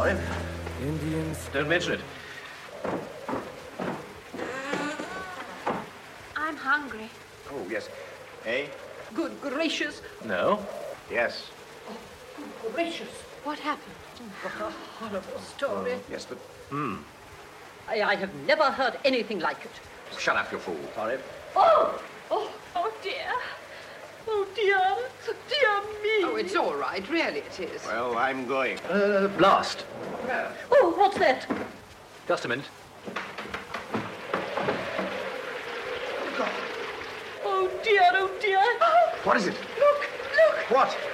Sorry. Indians. Don't mention it. I'm hungry. Oh, yes. Eh? Good gracious. No. Yes. Good gracious. What happened? What a horrible story. Yes, but... I have never heard anything like it. Shut up, you fool. Sorry. Oh, dear. Oh, dear. Dear me. Oh, it's all right. Really it is. Well, I'm going. Blast. Oh, what's that? Just a minute. Oh, dear, oh, dear. What is it? Look. What?